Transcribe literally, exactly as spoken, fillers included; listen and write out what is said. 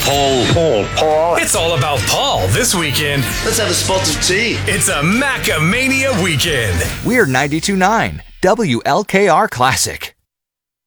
Paul. Paul. Paul. It's all about Paul this weekend. Let's have a spot of tea. It's a Macamania weekend. We're ninety-two point nine W L K R Classic.